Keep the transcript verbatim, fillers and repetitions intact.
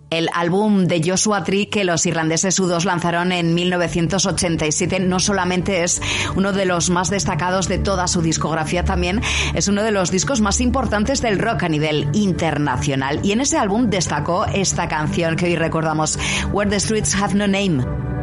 El álbum de Joshua Tree que los irlandeses U dos lanzaron en mil novecientos ochenta y siete no solamente es uno de los más destacados de toda su discografía, también es uno de los discos más importantes del rock a nivel internacional. Y en ese álbum destacó esta canción que hoy recordamos, Where the Streets Have No Name.